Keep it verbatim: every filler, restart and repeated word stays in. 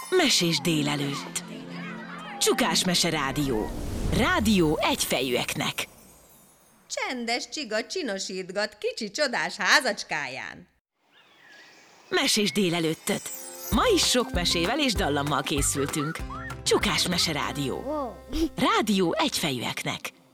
Mesés délelőtt. Csukás Mese Rádió. Rádió egyfejűeknek. Csendes csiga csinosítgat kicsi csodás házacskáján. Mesés délelőttöt. Ma is sok mesével és dallammal készültünk. Csukás Mese Rádió. Rádió egyfejűeknek.